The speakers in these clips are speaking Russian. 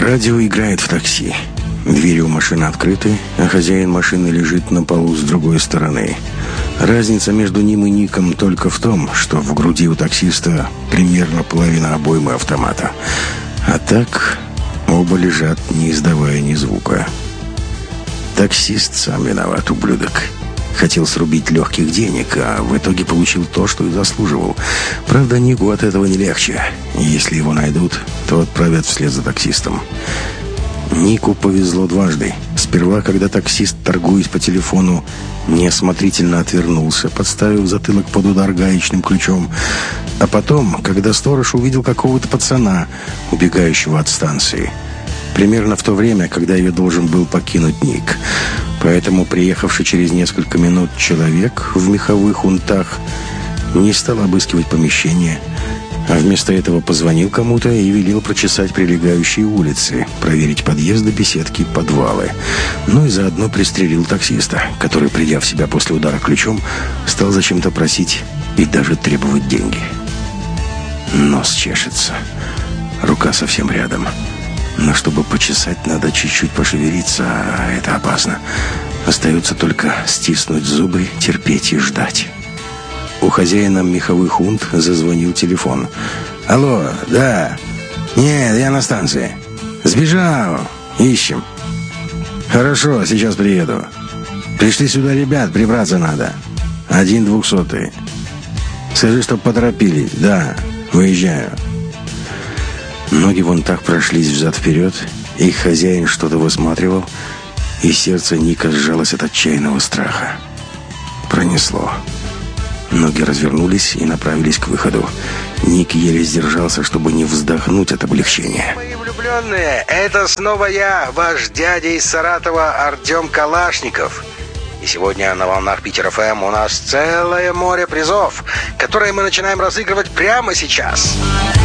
Радио играет в такси. Двери у машины открыты, а хозяин машины лежит на полу с другой стороны. Разница между ним и Ником только в том, что в груди у таксиста примерно половина обоймы автомата. А так оба лежат, не издавая ни звука. Таксист сам виноват, ублюдок. Хотел срубить легких денег, а в итоге получил то, что и заслуживал. Правда, Нику от этого не легче. Если его найдут, то отправят вслед за таксистом. Нику повезло дважды. Сперва, когда таксист, торгуясь по телефону, неосмотрительно отвернулся, подставив затылок под удар гаечным ключом. А потом, когда сторож увидел какого-то пацана, убегающего от станции. Примерно в то время, когда ее должен был покинуть Ник. Поэтому приехавший через несколько минут человек в меховых унтах не стал обыскивать помещение, а вместо этого позвонил кому-то и велел прочесать прилегающие улицы, проверить подъезды, беседки, подвалы. Ну и заодно пристрелил таксиста, который, придя в себя после удара ключом, стал зачем-то просить и даже требовать деньги. Нос чешется, рука совсем рядом. Но чтобы почесать, надо чуть-чуть пошевелиться, а это опасно. Остается только стиснуть зубы, терпеть и ждать. У хозяина меховых унт зазвонил телефон. «Алло, да. Нет, я на станции. Сбежал. Ищем. Хорошо, сейчас приеду. Пришли сюда ребят, прибраться надо. 1 200. Скажи, чтоб поторопились. Да, выезжаю». Ноги вон так прошлись взад-вперед, и хозяин что-то высматривал, и сердце Ника сжалось от отчаянного страха. Пронесло. Ноги развернулись и направились к выходу. Ник еле сдержался, чтобы не вздохнуть от облегчения. Мои влюбленные, это снова я, ваш дядя из Саратова Артем Калашников. И сегодня на волнах Питер ФМ у нас целое море призов, которые мы начинаем разыгрывать прямо сейчас.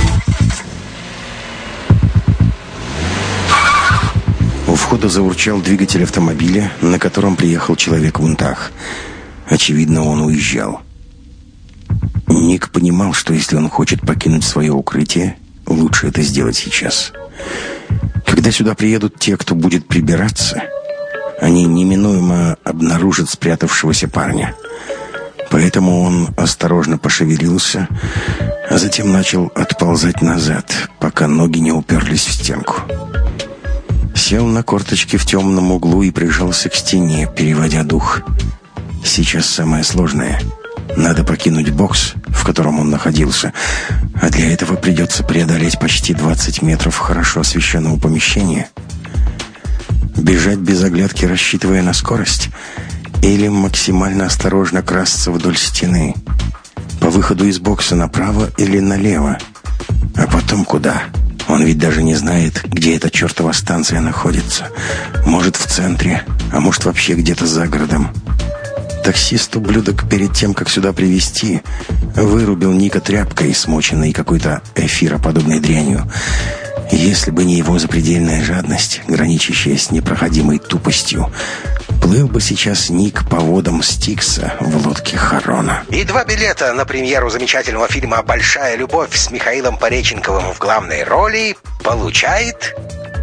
У входа заурчал двигатель автомобиля, на котором приехал человек в унтах. Очевидно, он уезжал. Ник понимал, что если он хочет покинуть свое укрытие, лучше это сделать сейчас. Когда сюда приедут те, кто будет прибираться, они неминуемо обнаружат спрятавшегося парня. Поэтому он осторожно пошевелился, а затем начал отползать назад, пока ноги не уперлись в стенку. Сел на корточки в темном углу и прижался к стене, переводя дух. Сейчас самое сложное. Надо покинуть бокс, в котором он находился, а для этого придется преодолеть почти 20 метров хорошо освещенного помещения. Бежать без оглядки, рассчитывая на скорость, или максимально осторожно красться вдоль стены, по выходу из бокса направо или налево, а потом куда? Он ведь даже не знает, где эта чертова станция находится. Может, в центре, а может, вообще где-то за городом. Таксист-ублюдок перед тем, как сюда привезти, вырубил Ника тряпкой, смоченной какой-то эфироподобной дрянью. Если бы не его запредельная жадность, граничащая с непроходимой тупостью, плыл бы сейчас Ник по водам Стикса в лодке Харона. И 2 билета на премьеру замечательного фильма «Большая любовь» с Михаилом Пореченковым в главной роли получает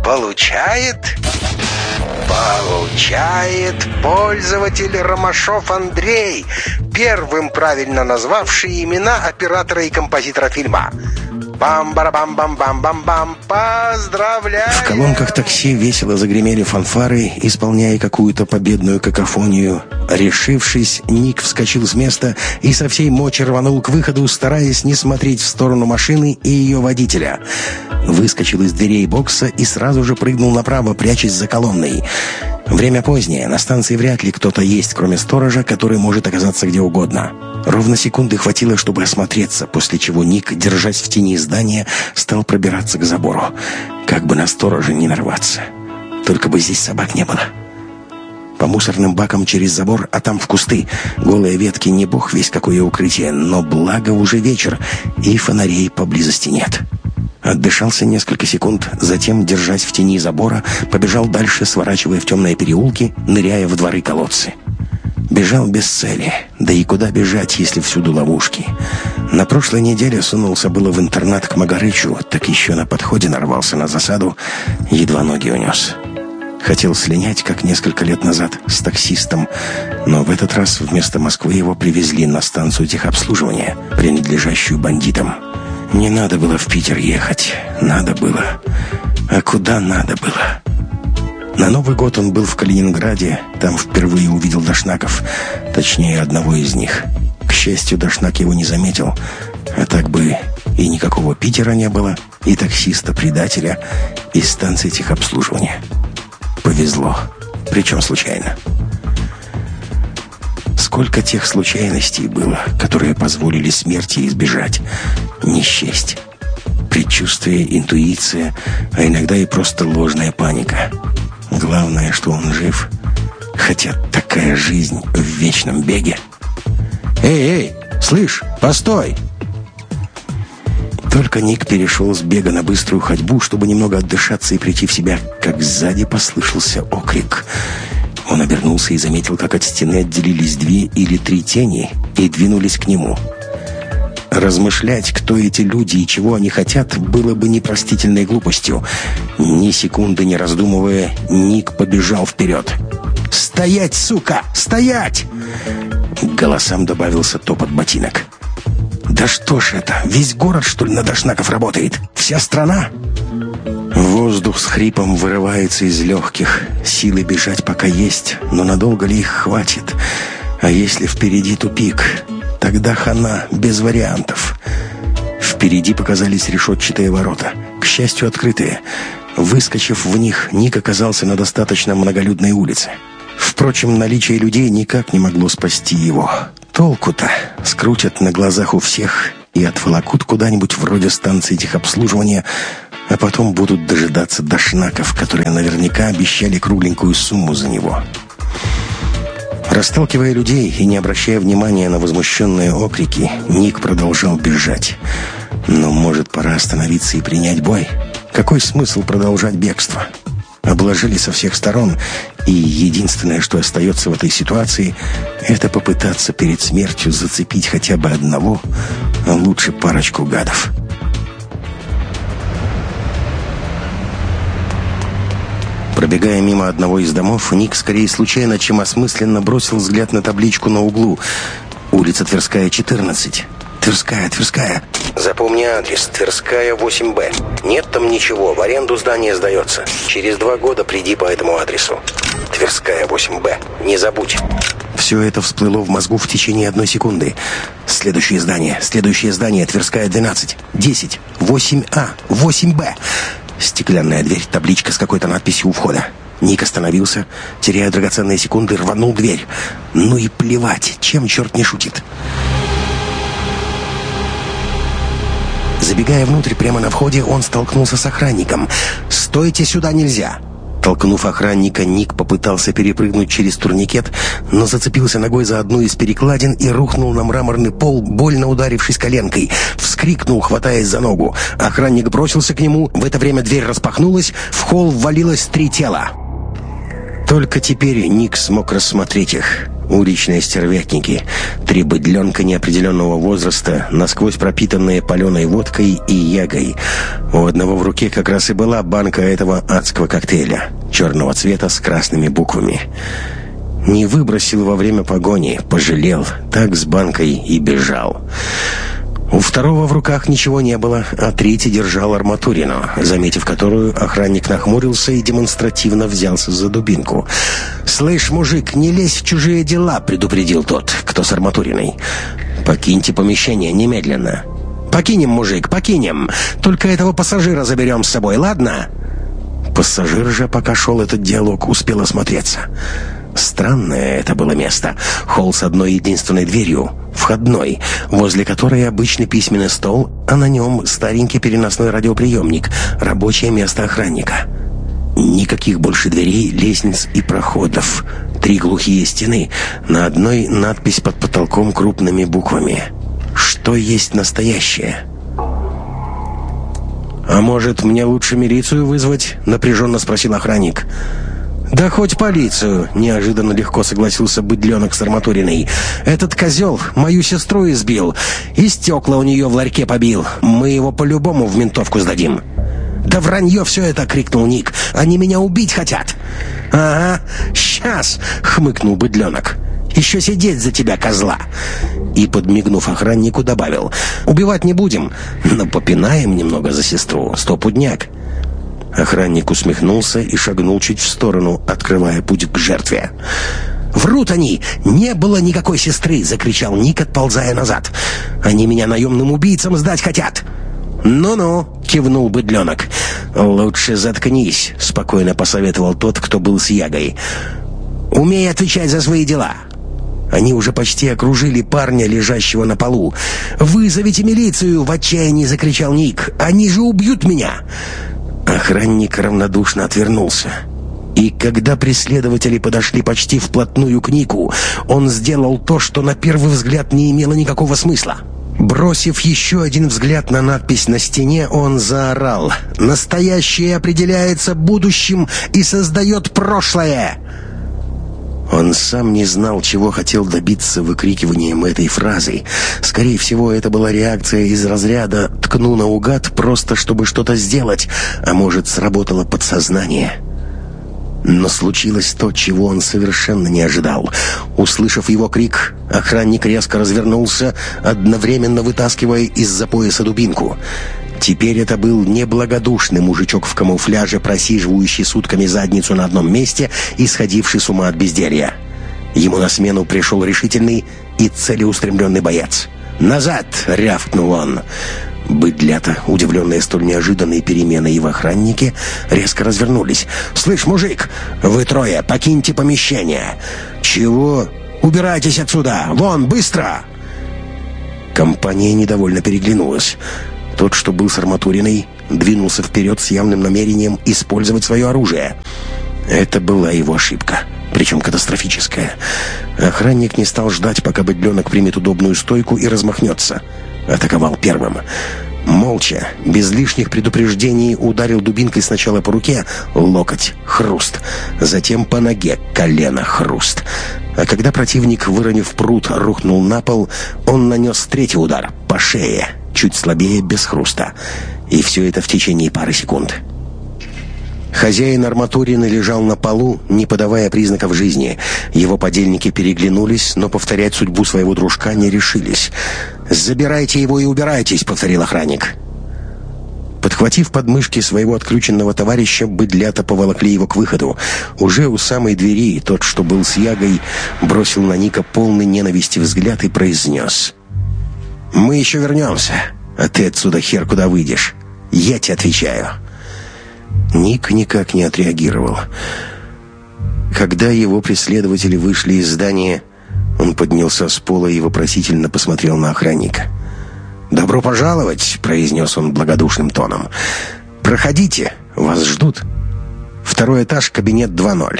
пользователь Ромашов Андрей, первым правильно назвавший имена оператора и композитора фильма. Бам-барабам-бам-бам-бам-бам. Поздравляю! В колонках такси весело загремели фанфары, исполняя какую-то победную какофонию. Решившись, Ник вскочил с места и со всей мочи рванул к выходу, стараясь не смотреть в сторону машины и ее водителя. Выскочил из дверей бокса и сразу же прыгнул направо, прячась за колонной. Время позднее, на станции вряд ли кто-то есть, кроме сторожа, который может оказаться где угодно. Ровно секунды хватило, чтобы осмотреться, после чего Ник, держась в тени здания, стал пробираться к забору. Как бы на сторожа не нарваться. Только бы здесь собак не было. По мусорным бакам через забор, а там в кусты. Голые ветки, не бог весь какое укрытие, но благо уже вечер, и фонарей поблизости нет. Отдышался несколько секунд, затем, держась в тени забора, побежал дальше, сворачивая в темные переулки, ныряя в дворы-колодцы. Бежал без цели. Да и куда бежать, если всюду ловушки? На прошлой неделе сунулся было в интернат к Магарычу, так еще на подходе нарвался на засаду, едва ноги унес. Хотел слинять, как несколько лет назад, с таксистом, но в этот раз вместо Москвы его привезли на станцию техобслуживания, принадлежащую бандитам. Не надо было в Питер ехать. Надо было. А куда надо было? На Новый год он был в Калининграде. Там впервые увидел Дашнаков. Точнее, одного из них. К счастью, Дашнак его не заметил. А так бы и никакого Питера не было, и таксиста-предателя, и станции техобслуживания. Повезло. Причем случайно. Сколько тех случайностей было, которые позволили смерти избежать. Не счесть. Предчувствие, интуиция, а иногда и просто ложная паника. Главное, что он жив. Хотя такая жизнь в вечном беге. «Эй, слышь, постой!» Только Ник перешел с бега на быструю ходьбу, чтобы немного отдышаться и прийти в себя, как сзади послышался окрик. Он обернулся и заметил, как от стены отделились 2 или 3 тени и двинулись к нему. Размышлять, кто эти люди и чего они хотят, было бы непростительной глупостью. Ни секунды не раздумывая, Ник побежал вперед. «Стоять, сука! Стоять!» К голосам добавился топот ботинок. «Да что ж это? Весь город, что ли, на Дашнаков работает? Вся страна?» Воздух с хрипом вырывается из легких. Силы бежать пока есть, но надолго ли их хватит? А если впереди тупик? Тогда хана, без вариантов. Впереди показались решетчатые ворота, к счастью, открытые. Выскочив в них, Ник оказался на достаточно многолюдной улице. Впрочем, наличие людей никак не могло спасти его. Толку-то? Скрутят на глазах у всех и отволокут куда-нибудь вроде станции техобслуживания, а потом будут дожидаться Дашнаков, которые наверняка обещали кругленькую сумму за него. Расталкивая людей и не обращая внимания на возмущенные окрики, Ник продолжал бежать. Но, может, пора остановиться и принять бой? Какой смысл продолжать бегство? Обложили со всех сторон, и единственное, что остается в этой ситуации, это попытаться перед смертью зацепить хотя бы одного, а лучше парочку гадов. Пробегая мимо одного из домов, Ник скорее случайно, чем осмысленно бросил взгляд на табличку на углу. Улица Тверская, 14. Тверская. Запомни адрес. Тверская, 8Б. Нет там ничего, в аренду здание сдается. Через 2 года приди по этому адресу. Тверская, 8Б. Не забудь. Все это всплыло в мозгу в течение 1 секунды. Следующее здание, Тверская, 12. 10. 8А. 8Б. Стеклянная дверь, табличка с какой-то надписью у входа. Ник остановился, теряя драгоценные секунды, рванул дверь. Ну и плевать, чем черт не шутит. Забегая внутрь прямо на входе, он столкнулся с охранником. «Стойте, сюда нельзя!» Толкнув охранника, Ник попытался перепрыгнуть через турникет, но зацепился ногой за одну из перекладин и рухнул на мраморный пол, больно ударившись коленкой. Вскрикнул, хватаясь за ногу. Охранник бросился к нему. В это время дверь распахнулась. В холл ввалилось 3 тела. Только теперь Ник смог рассмотреть их. Уличные стервятники. 3 быдленка неопределенного возраста, насквозь пропитанные паленой водкой и ягой. У одного в руке как раз и была банка этого адского коктейля, черного цвета с красными буквами. Не выбросил во время погони, пожалел, так с банкой и бежал. У второго в руках ничего не было, а третий держал арматурину, заметив которую, охранник нахмурился и демонстративно взялся за дубинку. «Слышь, мужик, не лезь в чужие дела», — предупредил тот, кто с арматуриной. «Покиньте помещение немедленно». «Покинем, мужик, покинем. Только этого пассажира заберем с собой, ладно?» Пассажир же, пока шел этот диалог, успел осмотреться. Странное это было место. Холл с одной единственной дверью, входной, возле которой обычный письменный стол, а на нем старенький переносной радиоприемник, рабочее место охранника. Никаких больше дверей, лестниц и проходов. 3 глухие стены, на одной надпись под потолком крупными буквами. Что есть настоящее? «А может, мне лучше милицию вызвать?» — напряженно спросил охранник. «Да хоть полицию», — неожиданно легко согласился быдленок с арматуриной. «Этот козел мою сестру избил и стекла у нее в ларьке побил. Мы его по-любому в ментовку сдадим». «Да вранье все это!» — крикнул Ник. «Они меня убить хотят!» «Ага, сейчас!» — хмыкнул быдленок. «Еще сидеть за тебя, козла!» И, подмигнув охраннику, добавил: «Убивать не будем, но попинаем немного за сестру, стопудняк». Охранник усмехнулся и шагнул чуть в сторону, открывая путь к жертве. «Врут они! Не было никакой сестры!» — закричал Ник, отползая назад. «Они меня наемным убийцам сдать хотят!» «Ну-ну!» — кивнул быдленок. «Лучше заткнись!» — спокойно посоветовал тот, кто был с Ягой. «Умей отвечать за свои дела!» Они уже почти окружили парня, лежащего на полу. «Вызовите милицию!» — в отчаянии закричал Ник. «Они же убьют меня!» Охранник равнодушно отвернулся. И когда преследователи подошли почти вплотную к Нику, он сделал то, что на первый взгляд не имело никакого смысла. Бросив еще один взгляд на надпись на стене, он заорал: «Настоящее определяется будущим и создает прошлое!» Он сам не знал, чего хотел добиться выкрикиванием этой фразы. Скорее всего, это была реакция из разряда «ткну наугад, просто чтобы что-то сделать», а может, сработало подсознание. Но случилось то, чего он совершенно не ожидал. Услышав его крик, охранник резко развернулся, одновременно вытаскивая из-за пояса дубинку. Теперь это был неблагодушный мужичок в камуфляже, просиживающий сутками задницу на одном месте и сходивший с ума от безделья. Ему на смену пришел решительный и целеустремленный боец. «Назад!» — рявкнул он. Быдлята, удивленные столь неожиданной переменой в охраннике, резко развернулись. «Слышь, мужик, вы трое, покиньте помещение!» «Чего? Убирайтесь отсюда! Вон, быстро!» Компания недовольно переглянулась. Тот, что был с арматуриной, двинулся вперед с явным намерением использовать свое оружие. Это была его ошибка, причем катастрофическая. Охранник не стал ждать, пока быдленок примет удобную стойку и размахнется. Атаковал первым. Молча, без лишних предупреждений, ударил дубинкой сначала по руке, локоть, хруст, затем по ноге, колено, хруст. А когда противник, выронив прут, рухнул на пол, он нанес третий удар, по шее, чуть слабее, без хруста. И все это в течение пары секунд. Хозяин арматурины лежал на полу, не подавая признаков жизни. Его подельники переглянулись, но повторять судьбу своего дружка не решились. «Забирайте его и убирайтесь», — повторил охранник. Подхватив подмышки своего отключенного товарища, быдлята поволокли его к выходу. Уже у самой двери тот, что был с Ягой, бросил на Ника полный ненависти взгляд и произнес: «Мы еще вернемся, а ты отсюда хер куда выйдешь. Я тебе отвечаю». Ник никак не отреагировал. Когда его преследователи вышли из здания, он поднялся с пола и вопросительно посмотрел на охранника. «Добро пожаловать», — произнес он благодушным тоном. «Проходите, вас ждут. Второй этаж, кабинет 2-0».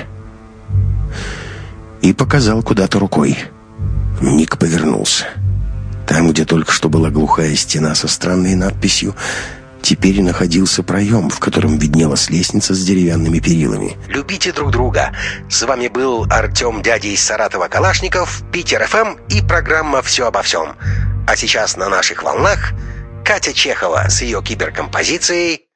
И показал куда-то рукой. Ник повернулся. Там, где только что была глухая стена со странной надписью, теперь находился проем, в котором виднелась лестница с деревянными перилами. Любите друг друга. С вами был Артем, дядя из Саратова Калашников, Питер ФМ и программа «Все обо всем». А сейчас на наших волнах Катя Чехова с ее киберкомпозицией